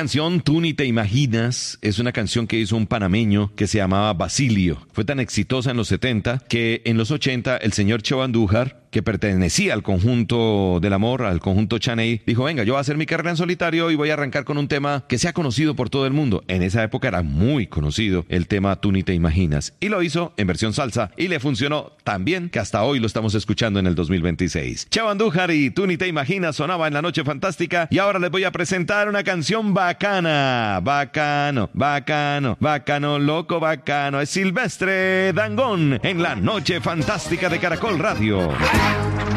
canción, Tú ni te imaginas, es una canción que hizo un panameño que se llamaba Basilio. Fue tan exitosa en los 70 que en los 80 el señor Cheo Andújar, que pertenecía al conjunto del amor, al conjunto Chaney, dijo, venga, yo voy a hacer mi carrera en solitario y voy a arrancar con un tema que sea conocido por todo el mundo. En esa época era muy conocido el tema Tú ni te imaginas. Y lo hizo en versión salsa y le funcionó tan bien que hasta hoy lo estamos escuchando en el 2026. Cheo Andújar y Tú ni te imaginas sonaba en La Noche Fantástica y ahora les voy a presentar una canción bacana. Bacano, bacano, bacano, loco bacano. Es Silvestre Dangond en La Noche Fantástica de Caracol Radio.